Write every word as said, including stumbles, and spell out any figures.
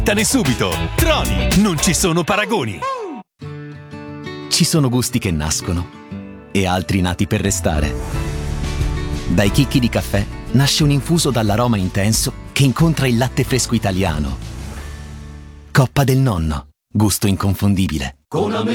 Aspettane subito! Troni, non ci sono paragoni! Ci sono gusti che nascono e altri nati per restare. Dai chicchi di caffè nasce un infuso dall'aroma intenso che incontra il latte fresco italiano. Coppa del Nonno, gusto inconfondibile.